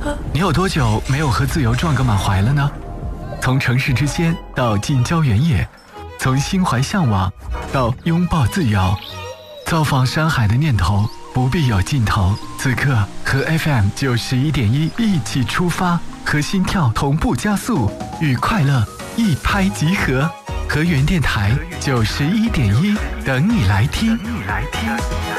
你有多久没有和自由撞个满怀了呢？从城市之间到近郊原野，从心怀向往到拥抱自由，造访山海的念头不必有尽头。此刻和 FM91.1一起出发，和心跳同步加速，与快乐一拍即合。和原电台91.1等你来听。